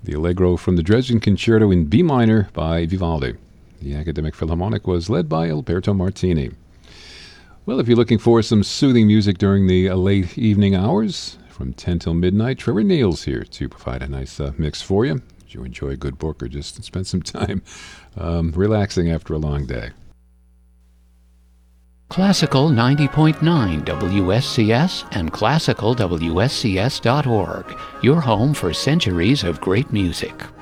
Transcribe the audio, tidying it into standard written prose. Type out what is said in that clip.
The Allegro from the Dresden Concerto in B minor by Vivaldi. The Academic Philharmonic was led by Alberto Martini. Well, if you're looking for some soothing music during the late evening hours, from 10 till midnight, Trevor Neal's here to provide a nice mix for you. If you enjoy a good book or just spend some time relaxing after a long day. Classical 90.9 WSCS and classicalwscs.org, your home for centuries of great music.